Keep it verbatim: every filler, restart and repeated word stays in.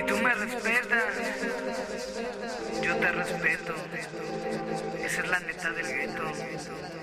Si tú me respetas, yo te respeto. Esa es la neta del gueto.